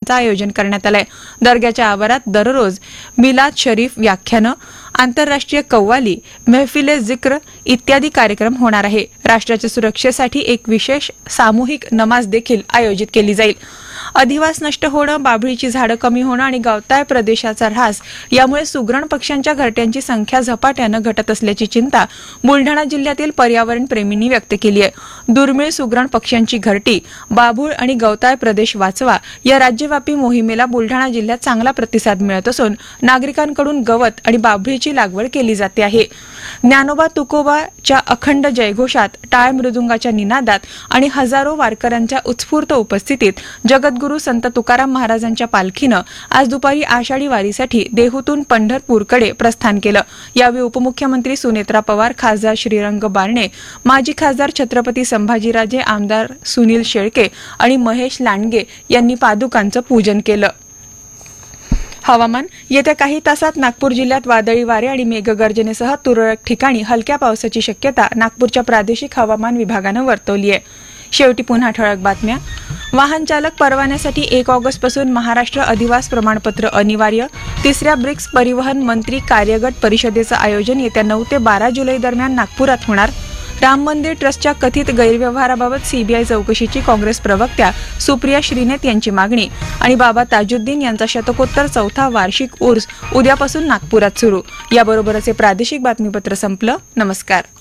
कार्यक्रमांचं आयोजन करण्यात आलंय। दर्ग्याच्या आवारात दररोज मिलाद शरीफ व्याख्यानं, आंतरराष्ट्रीय कव्वाली, महफिले जिक्र इत्यादी कार्यक्रम होणार आहे। राष्ट्राच्या सुरक्षेसाठी एक विशेष सामूहिक नमाज देखील आयोजित केली जाईल। अधिवास नष्ट होणं, बाभळीची झाडं कमी होणं आणि गवताळ प्रदेशाचा ऱ्हास यामुळे सुगरण पक्ष्यांच्या घरट्यांची संख्या झपाट्यानं घटत असल्याची चिंता बुलढाणा जिल्ह्यातील पर्यावरण प्रेमींनी व्यक्त केली आहे। दुर्मिळ सुगरण पक्ष्यांची घरटी, बाभूळ आणि गवताळ प्रदेश वाचवा या राज्यव्यापी मोहिमेला बुलढाणा जिल्ह्यात चांगला प्रतिसाद मिळत असून नागरिकांकडून गवत आणि बाभळीची लागवड केली जाते आहे। ज्ञानोबा तुकोबाच्या अखंड जयघोषात, टाळ मृदुंगाच्या निनादात आणि हजारो वारकऱ्यांच्या उत्स्फूर्त उपस्थितीत जगद्गुरू संत तुकाराम महाराजांच्या पालखीनं आज दुपारी आषाढी वारीसाठी देहूतून पंढरपूरकडे प्रस्थान केलं। यावेळी उपमुख्यमंत्री सुनेत्रा पवार, खासदार श्रीरंग बारणे, माजी खासदार छत्रपती संभाजीराजे, आमदार सुनील शेळके आणि महेश लांडगे यांनी पादुकांचं पूजन केलं। हवामान। येत्या काही तासात नागपूर जिल्ह्यात वादळी वारे आणि मेघगर्जनेसह तुरळक ठिकाणी हलक्या पावसाची शक्यता नागपूरच्या प्रादेशिक हवामान विभागानं वर्तवली आहे। शेवटी पुन्हा ठळक बातम्या। वाहन चालक परवान्यासाठी 1 ऑगस्टपासून महाराष्ट्र अधिवास प्रमाणपत्र अनिवार्य। तिसऱ्या ब्रिक्स परिवहन मंत्री कार्यगट परिषदेचं आयोजन येत्या 9 ते 12 जुलै दरम्यान नागपुरात होणार। राम मंदिर ट्रस्टच्या कथित गैरव्यवहाराबाबत सीबीआय चौकशीची काँग्रेस प्रवक्त्या सुप्रिया श्रीनेत यांची मागणी आणि बाबा ताजुद्दीन यांचा शतकोत्तर 4था वार्षिक उर्स उद्यापासून नागपुरात सुरू। याबरोबरच हे प्रादेशिक बातमीपत्र संपलं। नमस्कार।